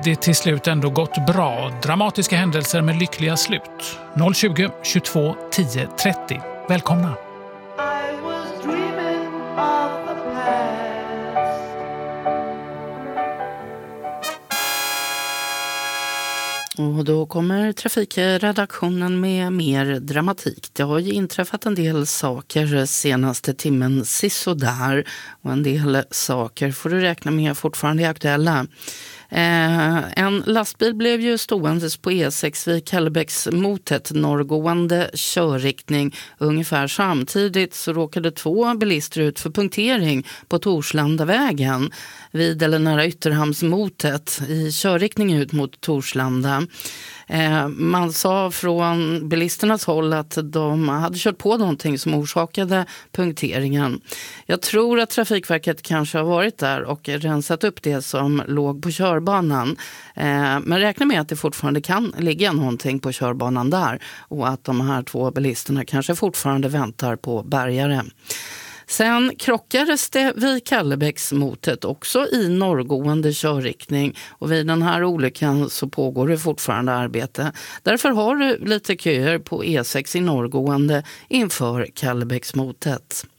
det till slut ändå gått bra. Dramatiska händelser med lyckliga slut. 020 22 10 30. Välkomna! Och då kommer trafikredaktionen med mer dramatik. Det har ju inträffat en del saker senaste timmen sisådär. Och en del saker får du räkna med fortfarande är aktuella. En lastbil blev ju ståendes på E6 vid Kallebäcksmotet, norrgående körriktning. Ungefär samtidigt så råkade 2 bilister ut för punktering på Torslandavägen vid eller nära Ytterhamnsmotet i körriktning ut mot Torslanda. Man sa från bilisternas håll att de hade kört på någonting som orsakade punkteringen. Jag tror att Trafikverket kanske har varit där och rensat upp det som låg på körbanan. Men räkna med att det fortfarande kan ligga någonting på körbanan där och att de här 2 bilisterna kanske fortfarande väntar på bärgare. Sen krockades det vid Kallebäcksmotet också i norrgående körriktning och vid den här olyckan så pågår det fortfarande arbete. Därför har du lite köer på E6 i norrgående inför Kallebäcksmotet.